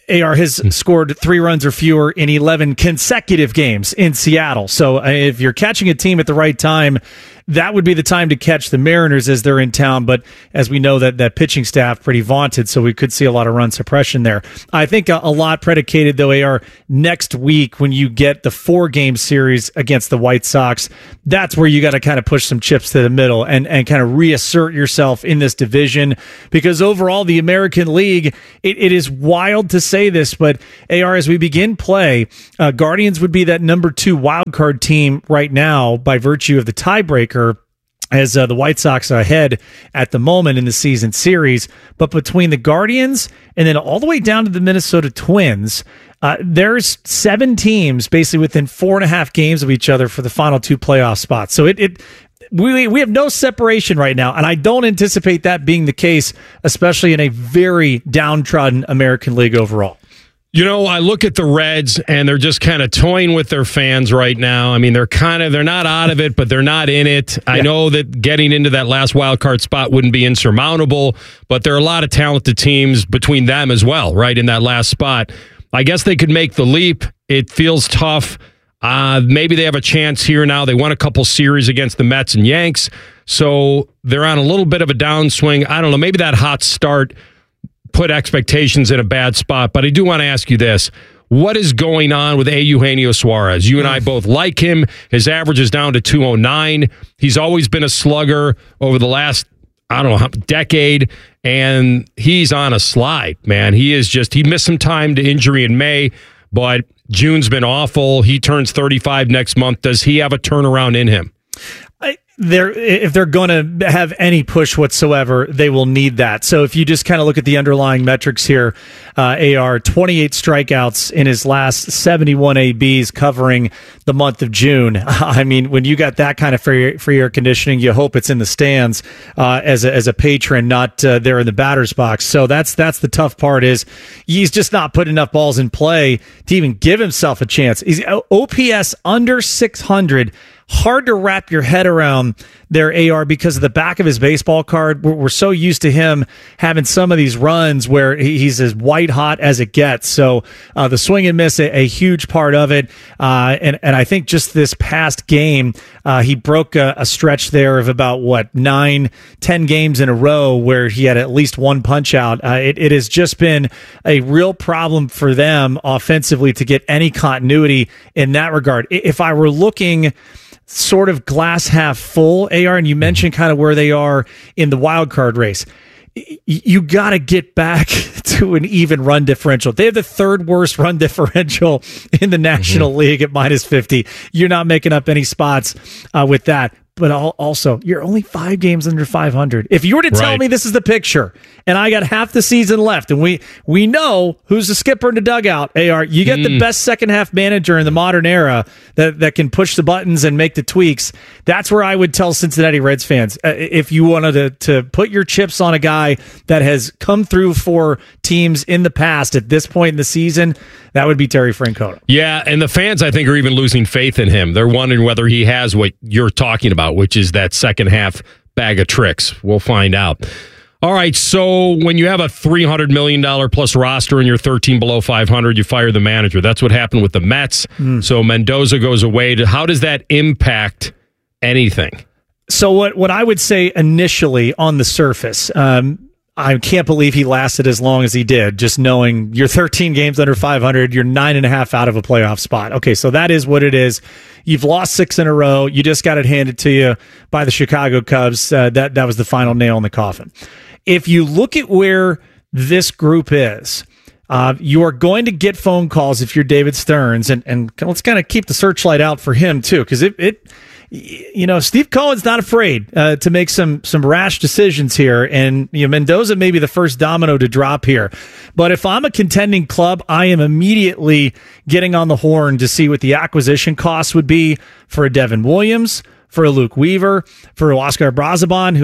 K: AR has scored 3 runs or fewer in 11 consecutive games in Seattle. So if you're catching a team at the right time, that would be the time to catch the Mariners as they're in town. But as we know, that pitching staff pretty vaunted, so we could see a lot of run suppression there. I think a lot predicated, though, AR, next week when you get the 4-game series against the White Sox. That's where you got to kind of push some chips to the middle and kind of reassert yourself in this division, because overall, the American League, it is wild to say this, but AR, as we begin play, Guardians would be that number 2 wild card team right now by virtue of the tiebreaker, as the White Sox are ahead at the moment in the season series. But between the Guardians and then all the way down to the Minnesota Twins, there's 7 teams basically within 4.5 games of each other for the final 2 playoff spots. So we have no separation right now, and I don't anticipate that being the case, especially in a very downtrodden American League overall.
B: You know, I look at the Reds, and they're just kind of toying with their fans right now. I mean, they're not out of it, but they're not in it. Yeah. I know that getting into that last wild card spot wouldn't be insurmountable, but there are a lot of talented teams between them as well, right, in that last spot. I guess they could make the leap. It feels tough. Maybe they have a chance here now. They won a couple series against the Mets and Yanks, so they're on a little bit of a downswing. I don't know. Maybe that hot start put expectations in a bad spot, but I do want to ask you this. What is going on with Eugenio Suarez? You and I both like him. His average is down to 209. He's always been a slugger over the last, decade, and he's on a slide, man. He missed some time to injury in May, but June's been awful. He turns 35 next month. Does he have a turnaround in him?
K: If they're going to have any push whatsoever, they will need that. So if you just kind of look at the underlying metrics here, AR, 28 strikeouts in his last 71 ABs covering the month of June. I mean, when you got that kind of free air conditioning, you hope it's in the stands as a patron, not there in the batter's box. So that's the tough part, is he's just not putting enough balls in play to even give himself a chance. He's OPS under 600. Hard to wrap your head around there, AR, because of the back of his baseball card. We're so used to him having some of these runs where he's as white hot as it gets. So the swing and miss, a huge part of it. And I think just this past game, he broke a stretch there of about 9-10 games in a row where he had at least one punch out. It has just been a real problem for them offensively to get any continuity in that regard. If I were looking sort of glass half full, AR, and you mentioned kind of where they are in the wild card race, you got to get back to an even run differential. They have the 3rd worst run differential in the National League at -50. You're not making up any spots with that. But also, you're only 5 games under 500. If you were to tell me this is the picture, and I got half the season left, and we know who's the skipper in the dugout, AR, you get the best second-half manager in the modern era that can push the buttons and make the tweaks. That's where I would tell Cincinnati Reds fans, if you wanted to put your chips on a guy that has come through for teams in the past at this point in the season, that would be Terry Francona.
B: Yeah, and the fans, I think, are even losing faith in him. They're wondering whether he has what you're talking about, which is that second half bag of tricks. We'll find out. All right, so when you have a $300 million plus roster and you're 13 below 500, you fire the manager. That's what happened with the Mets. So Mendoza goes away. How does that impact anything?
K: So what I would say initially on the surface, I can't believe he lasted as long as he did, just knowing you're 13 games under 500, you're 9.5 out of a playoff spot. Okay, so that is what it is. You've lost 6 in a row. You just got it handed to you by the Chicago Cubs. That was the final nail in the coffin. If you look at where this group is, you are going to get phone calls if you're David Stearns, and let's kind of keep the searchlight out for him too, because Steve Cohen's not afraid to make some rash decisions here, and Mendoza may be the first domino to drop here. But if I'm a contending club, I am immediately getting on the horn to see what the acquisition costs would be for a Devin Williams, for a Luke Weaver, for Oscar Brazoban, who has been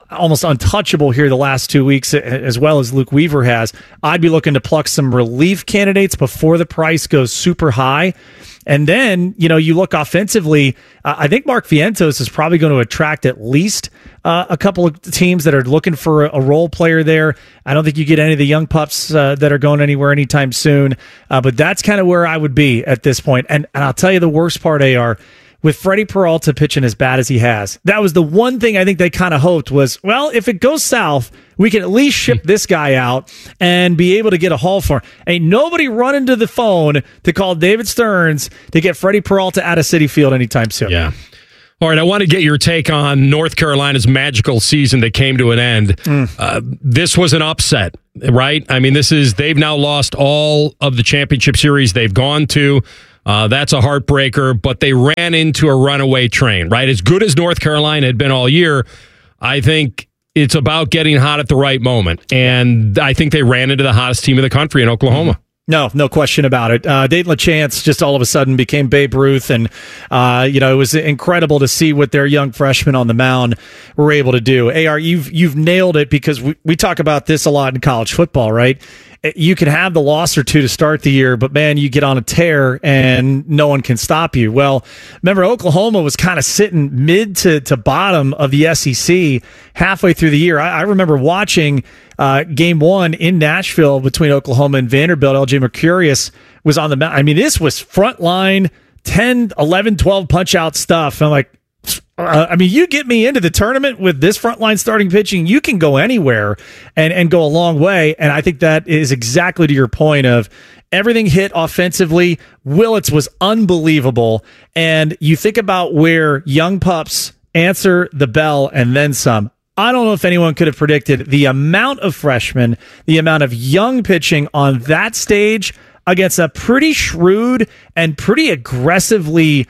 K: almost untouchable here the last 2 weeks, as well as Luke Weaver has. I'd be looking to pluck some relief candidates before the price goes super high. And then, you look offensively, I think Mark Vientos is probably going to attract at least a couple of teams that are looking for a role player there. I don't think you get any of the young pups that are going anywhere anytime soon. But that's kind of where I would be at this point. And I'll tell you the worst part, AR, with Freddie Peralta pitching as bad as he has, that was the one thing I think they kind of hoped was, well, if it goes south, we can at least ship this guy out and be able to get a haul for him. Ain't nobody running to the phone to call David Stearns to get Freddie Peralta out of Citi Field anytime soon.
B: Yeah. All right, I want to get your take on North Carolina's magical season that came to an end. This was an upset, right? I mean, they've now lost all of the championship series they've gone to. That's a heartbreaker, but they ran into a runaway train, right? As good as North Carolina had been all year, I think it's about getting hot at the right moment. And I think they ran into the hottest team in the country in Oklahoma.
K: No question about it. Dayton LaChance just all of a sudden became Babe Ruth, and it was incredible to see what their young freshmen on the mound were able to do. AR, you've nailed it, because we talk about this a lot in college football, right? You can have the loss or two to start the year, but man, you get on a tear and no one can stop you. Well, remember, Oklahoma was kind of sitting mid to bottom of the SEC halfway through the year. I remember watching game one in Nashville between Oklahoma and Vanderbilt. LJ Mercurius was on the mound. I mean, this was frontline 10, 11, 12 punch-out stuff. I'm like, you get me into the tournament with this frontline starting pitching, you can go anywhere and go a long way. And I think that is exactly to your point of everything hit offensively. Willits was unbelievable. And you think about where young pups answer the bell and then some. I don't know if anyone could have predicted the amount of freshmen, the amount of young pitching on that stage against a pretty shrewd and pretty aggressively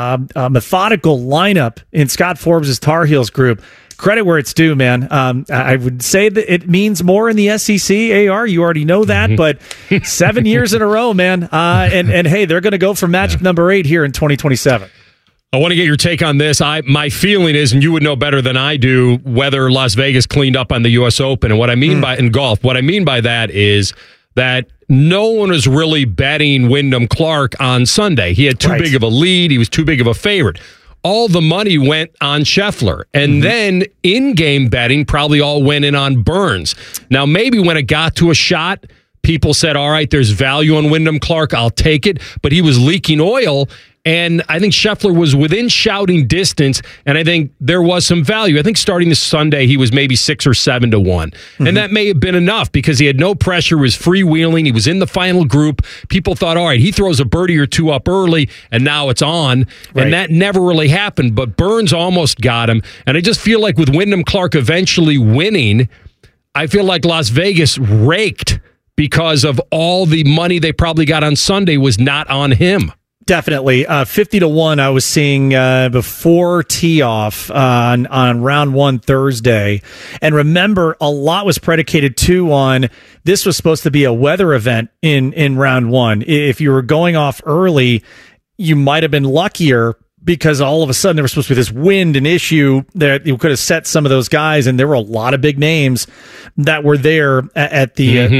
K: methodical lineup in Scott Forbes' Tar Heels group. Credit where it's due, man. I would say that it means more in the SEC, AR. You already know that, but 7 years in a row, man. And hey, they're going to go for magic number 8 here in 2027.
B: I want to get your take on this. My feeling is, and you would know better than I do, whether Las Vegas cleaned up on the U.S. Open. And what I mean in golf, what I mean by that is that no one was really betting Wyndham Clark on Sunday. He had too big of a lead. He was too big of a favorite. All the money went on Scheffler. And then in-game betting probably all went in on Burns. Now, maybe when it got to a shot, people said, all right, there's value on Wyndham Clark. I'll take it. But he was leaking oil. And I think Scheffler was within shouting distance, and I think there was some value. I think starting this Sunday, he was maybe 6 or 7 to 1. And that may have been enough because he had no pressure, was freewheeling, he was in the final group. People thought, all right, he throws a birdie or two up early, and now it's on. Right. And that never really happened, but Burns almost got him. And I just feel like with Wyndham Clark eventually winning, I feel like Las Vegas raked because of all the money they probably got on Sunday was not on him.
K: Definitely. 50 to 1 I was seeing before tee off on round 1 Thursday. And remember, a lot was predicated too on this was supposed to be a weather event in round 1. If you were going off early, you might have been luckier because all of a sudden there was supposed to be this wind and issue that you could have set some of those guys, and there were a lot of big names that were there at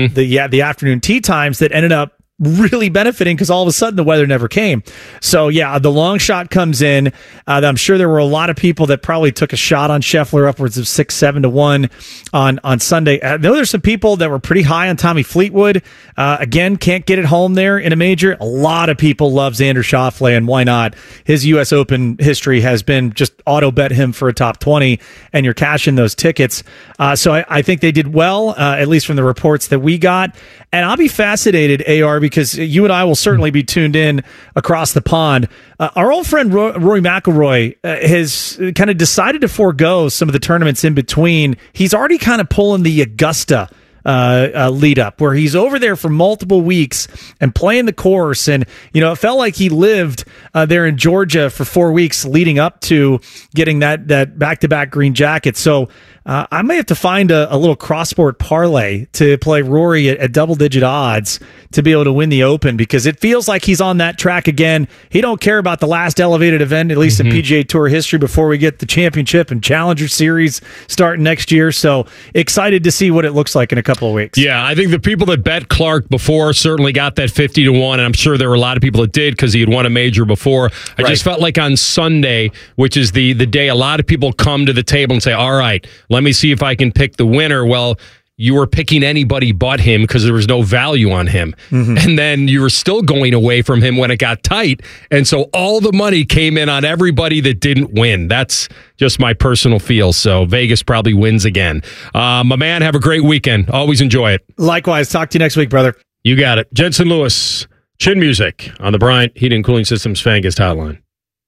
K: the afternoon tee times that ended up really benefiting because all of a sudden the weather never came. So yeah, the long shot comes in. I'm sure there were a lot of people that probably took a shot on Scheffler upwards of 6, 7 to 1 on Sunday. I know there's some people that were pretty high on Tommy Fleetwood. Again, can't get it home there in a major. A lot of people love Xander Schauffele, and why not? His U.S. Open history has been just auto bet him for a top 20, and you're cashing those tickets. So I think they did well, at least from the reports that we got. And I'll be fascinated, AR, because you and I will certainly be tuned in across the pond. Our old friend Rory McIlroy has kind of decided to forego some of the tournaments in between. He's already kind of pulling the Augusta lead up, where he's over there for multiple weeks and playing the course. And, it felt like he lived there in Georgia for 4 weeks leading up to getting that back-to-back green jacket. So I may have to find a little cross-sport parlay to play Rory at double-digit odds to be able to win the Open, because it feels like he's on that track again. He don't care about the last elevated event, at least in PGA Tour history, before we get the Championship and Challenger Series starting next year. So excited to see what it looks like in a couple of weeks.
B: Yeah, I think the people that bet Clark before certainly got that 50-1, and I'm sure there were a lot of people that did because he had won a major before. I just felt like on Sunday, which is the day a lot of people come to the table and say, all right, let me see if I can pick the winner. Well, you were picking anybody but him because there was no value on him. And then you were still going away from him when it got tight. And so all the money came in on everybody that didn't win. That's just my personal feel. So Vegas probably wins again. My man, have a great weekend. Always enjoy it.
K: Likewise. Talk to you next week, brother.
B: You got it. Jensen Lewis, Chin Music on the Bryant Heating and Cooling Systems Fan Guest Hotline.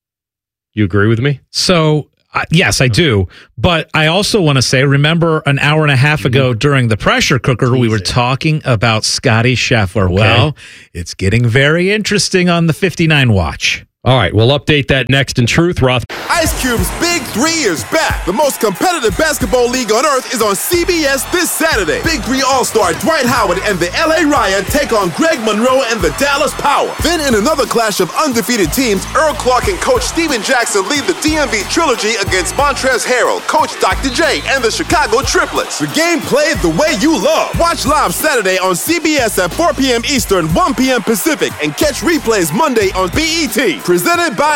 B: You agree with me?
C: So, yes, I do. But I also want to say, remember an hour and a half ago during the pressure cooker, we were talking about Scotty Scheffler. Okay. Well, it's getting very interesting on the 59 watch.
B: All right, we'll update that next in Truth. Roth.
V: Ice Cube's Big 3 is back. The most competitive basketball league on earth is on CBS this Saturday. Big 3 All-Star Dwight Howard and the LA Riot take on Greg Monroe and the Dallas Power. Then in another clash of undefeated teams, Earl Clark and Coach Steven Jackson lead the DMV Trilogy against Montrezl Harrell, Coach Dr. J, and the Chicago Triplets. The game played the way you love. Watch live Saturday on CBS at 4 p.m. Eastern, 1 p.m. Pacific, and catch replays Monday on BET. Presented by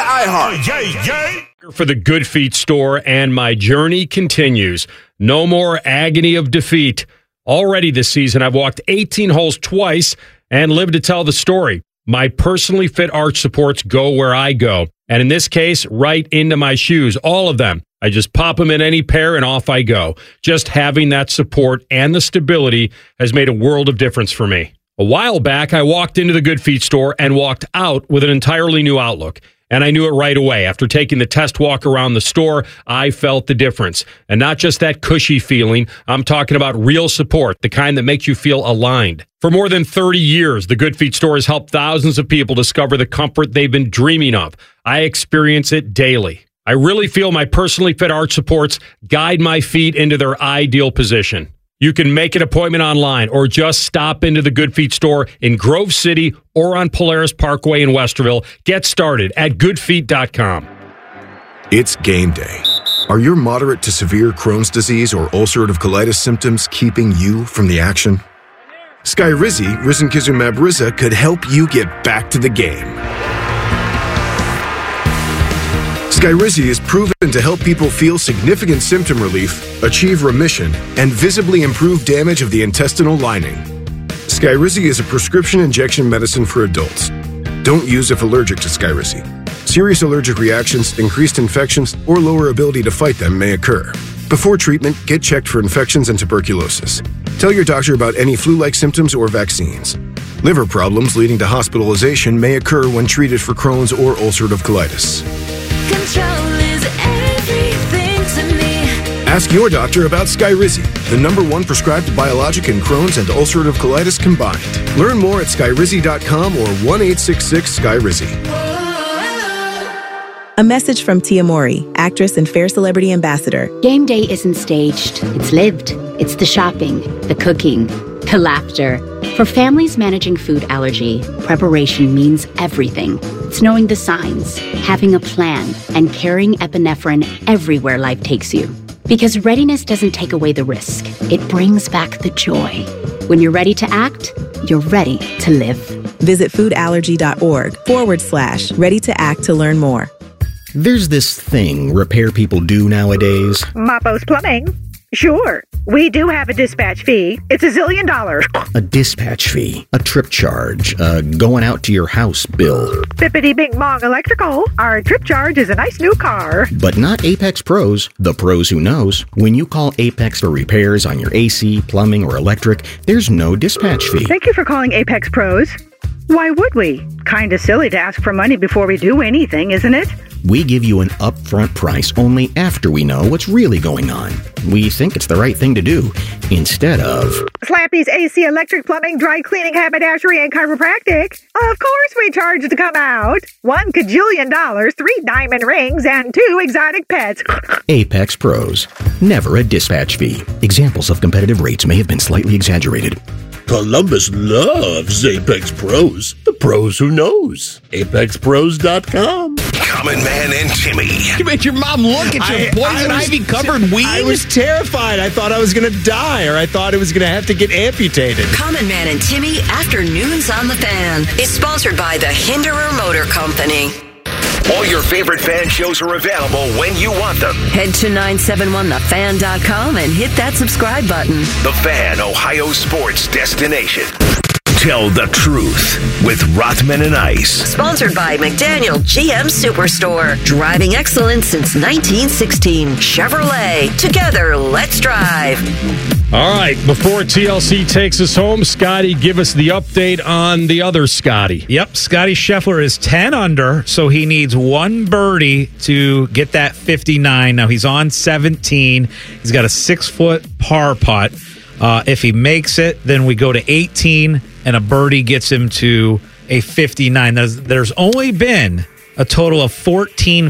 V: iHeart.
B: For the Good Feet store, and my journey continues. No more agony of defeat. Already this season, I've walked 18 holes twice and lived to tell the story. My personally fit arch supports go where I go. And in this case, right into my shoes, all of them. I just pop them in any pair and off I go. Just having that support and the stability has made a world of difference for me. A while back, I walked into the Good Feet store and walked out with an entirely new outlook. And I knew it right away. After taking the test walk around the store, I felt the difference. And not just that cushy feeling, I'm talking about real support, the kind that makes you feel aligned. For more than 30 years, the Good Feet store has helped thousands of people discover the comfort they've been dreaming of. I experience it daily. I really feel my personally fit arch supports guide my feet into their ideal position. You can make an appointment online or just stop into the Good Feet store in Grove City or on Polaris Parkway in Westerville. Get started at goodfeet.com.
L: It's game day. Are your moderate to severe Crohn's disease or ulcerative colitis symptoms keeping you from the action? Skyrizi, risankizumab Riza, could help you get back to the game. Skyrizi is proven to help people feel significant symptom relief, achieve remission, and visibly improve damage of the intestinal lining. Skyrizi is a prescription injection medicine for adults. Don't use if allergic to Skyrizi. Serious allergic reactions, increased infections, or lower ability to fight them may occur. Before treatment, get checked for infections and tuberculosis. Tell your doctor about any flu-like symptoms or vaccines. Liver problems leading to hospitalization may occur when treated for Crohn's or ulcerative colitis.
M: Control is everything to me.
L: Ask your doctor about Skyrizi, the #1 prescribed biologic in Crohn's and ulcerative colitis combined. Learn more at skyrizi.com or 1-866-SKYRIZI.
N: A message from Tia Mori, actress and Fair Celebrity Ambassador.
P: Game day isn't staged. It's lived. It's the shopping, the cooking, the laughter. For families managing food allergy, preparation means everything. It's knowing the signs, having a plan, and carrying epinephrine everywhere life takes you. Because readiness doesn't take away the risk. It brings back the joy. When you're ready to act, you're ready to live.
N: Visit foodallergy.org/ready to act to learn more.
R: There's this thing repair people do nowadays.
S: Mapo's Plumbing. Sure, we do have a dispatch fee. It's $1 zillion.
R: A dispatch fee, a trip charge, going out to your house bill.
S: Bippity Bing Bong Electrical. Our trip charge is a nice new car.
R: But not Apex Pros, the pros who knows. When you call Apex for repairs on your AC, plumbing, or electric, there's no dispatch fee.
S: Thank you for calling Apex Pros. Why would we? Kinda silly to ask for money before we do anything, isn't it?
R: We give you an upfront price only after we know what's really going on. We think it's the right thing to do, instead of...
S: Slappy's AC, electric, plumbing, dry cleaning, haberdashery, and chiropractic. Of course we charge to come out. $1 kajillion, 3 diamond rings, and 2 exotic pets.
R: Apex Pros. Never a dispatch fee. Examples of competitive rates may have been slightly exaggerated.
D: Columbus loves Apex Pros. The pros who knows. ApexPros.com.
Q: Common Man and Timmy.
E: You made your mom look at your poison ivy covered weed.
D: I was terrified. I thought I was going to die, or I thought it was going to have to get amputated.
O: Common Man and Timmy Afternoons on the Fan is sponsored by the Hinderer Motor Company.
Q: All your favorite fan shows are available when you want them.
O: Head to 971thefan.com and hit that subscribe button.
Q: The Fan, Ohio sports destination. Tell the truth with Rothman and Ice.
O: Sponsored by McDaniel GM Superstore. Driving excellence since 1916. Chevrolet. Together, let's drive.
B: All right, before TLC takes us home, Scotty, give us the update on the other Scotty.
C: Yep, Scotty Scheffler is 10 under, so he needs 1 birdie to get that 59. Now he's on 17. He's got a 6-foot par putt. If he makes it, then we go to 18, and a birdie gets him to a 59. There's only been a total of 14